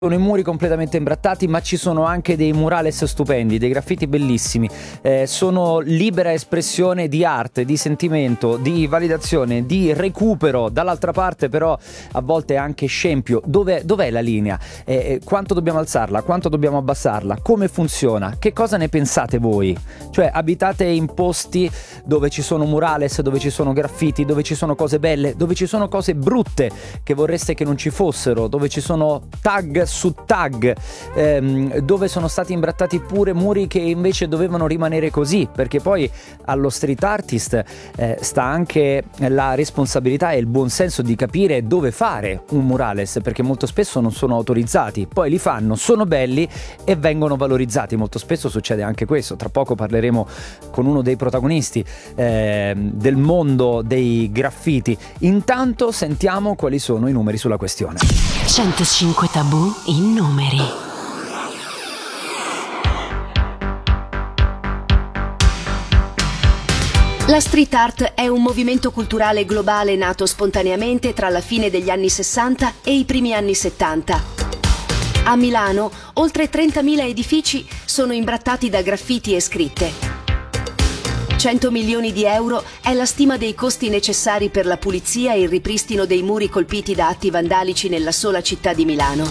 Sono i muri completamente imbrattati, ma ci sono anche dei murales stupendi, dei graffiti bellissimi, sono libera espressione di arte, di sentimento, di validazione, di recupero. Dall'altra parte però a volte anche scempio. Dov'è la linea? Quanto dobbiamo alzarla? Quanto dobbiamo abbassarla? Come funziona? Che cosa ne pensate voi? Cioè, abitate in posti dove ci sono murales, dove ci sono graffiti, dove ci sono cose belle, dove ci sono cose brutte che vorreste che non ci fossero, dove ci sono tag su tag, dove sono stati imbrattati pure muri che invece dovevano rimanere così, perché poi allo street artist sta anche la responsabilità e il buon senso di capire dove fare un murales, perché molto spesso non sono autorizzati, poi li fanno, sono belli e vengono valorizzati. Molto spesso succede anche questo. Tra poco parleremo con uno dei protagonisti del mondo dei graffiti. Intanto sentiamo quali sono i numeri sulla questione. 105 tabù in numeri. La street art è un movimento culturale globale nato spontaneamente tra la fine degli anni 60 e i primi anni 70. A Milano, oltre 30.000 edifici sono imbrattati da graffiti e scritte. 100 milioni di euro è la stima dei costi necessari per la pulizia e il ripristino dei muri colpiti da atti vandalici nella sola città di Milano.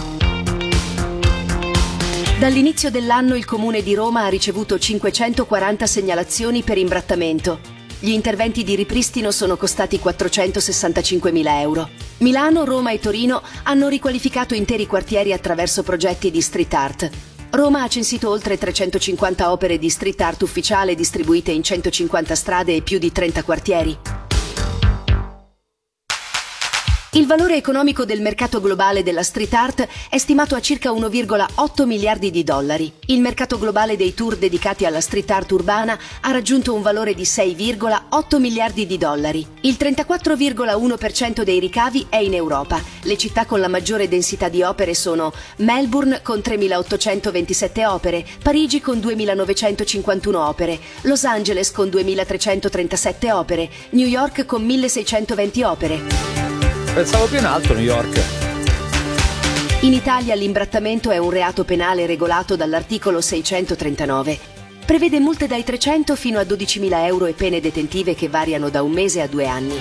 Dall'inizio dell'anno il Comune di Roma ha ricevuto 540 segnalazioni per imbrattamento. Gli interventi di ripristino sono costati 465.000 euro. Milano, Roma e Torino hanno riqualificato interi quartieri attraverso progetti di street art. Roma ha censito oltre 350 opere di street art ufficiale distribuite in 150 strade e più di 30 quartieri. Il valore economico del mercato globale della street art è stimato a circa 1,8 miliardi di dollari. Il mercato globale dei tour dedicati alla street art urbana ha raggiunto un valore di 6,8 miliardi di dollari. Il 34,1% dei ricavi è in Europa. Le città con la maggiore densità di opere sono Melbourne con 3.827 opere, Parigi con 2.951 opere, Los Angeles con 2.337 opere, New York con 1.620 opere. Pensavo più in alto New York. In Italia l'imbrattamento è un reato penale regolato dall'articolo 639. Prevede multe dai 300 fino a 12.000 euro e pene detentive che variano da 1 mese a 2 anni.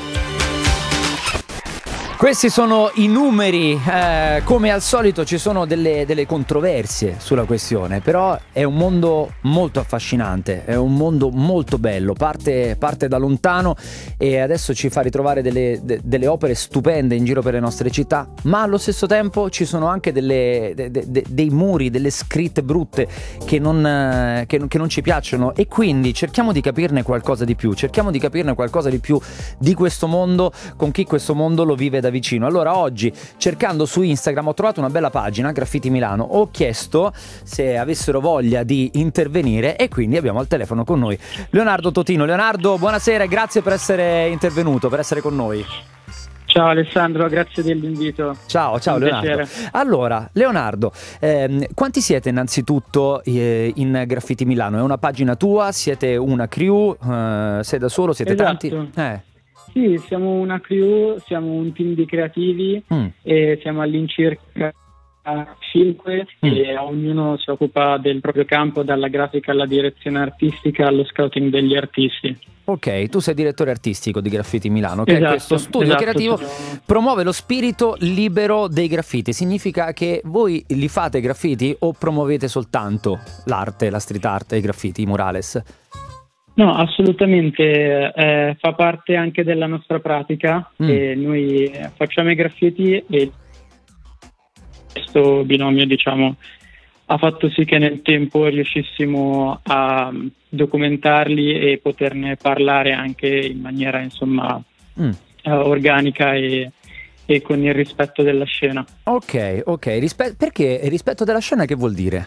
Questi sono i numeri, come al solito ci sono delle controversie sulla questione, però è un mondo molto affascinante, è un mondo molto bello, parte da lontano e adesso ci fa ritrovare delle opere stupende in giro per le nostre città, ma allo stesso tempo ci sono anche dei muri, delle scritte brutte che non ci piacciono, e quindi cerchiamo di capirne qualcosa di più, di questo mondo, con chi questo mondo lo vive da vicino. Allora oggi, cercando su Instagram, ho trovato una bella pagina, Graffiti Milano, ho chiesto se avessero voglia di intervenire e quindi abbiamo al telefono con noi Leonardo Totino. Leonardo, buonasera e grazie per essere intervenuto, per essere con noi. Ciao Alessandro, grazie dell'invito. Ciao Leonardo. Piacere. Allora, Leonardo, quanti siete innanzitutto in Graffiti Milano? È una pagina tua? Siete una crew? Sei da solo? Siete Esatto. tanti? Sì, siamo una crew, siamo un team di creativi e siamo all'incirca 5 e ognuno si occupa del proprio campo, dalla grafica alla direzione artistica allo scouting degli artisti. Ok, tu sei direttore artistico di Graffiti Milano, che è questo studio creativo, promuove lo spirito libero dei graffiti. Significa che voi li fate graffiti o promuovete soltanto l'arte, la street art, i graffiti, i murales? No, assolutamente, fa parte anche della nostra pratica e noi facciamo i graffiti e questo binomio, diciamo, ha fatto sì che nel tempo riuscissimo a documentarli e poterne parlare anche in maniera, insomma, organica e con il rispetto della scena. Ok, perché rispetto della scena che vuol dire?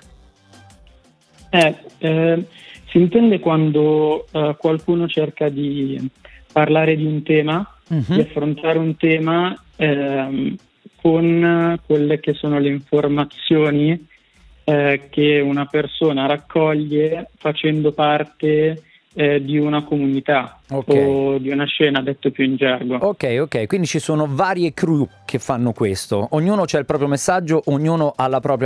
Si intende quando qualcuno cerca di parlare di un tema, di affrontare un tema con quelle che sono le informazioni che una persona raccoglie facendo parte di una comunità o di una scena, detto più in gergo. Ok, quindi ci sono varie crew che fanno questo, ognuno c'ha il proprio messaggio, ognuno ha la propria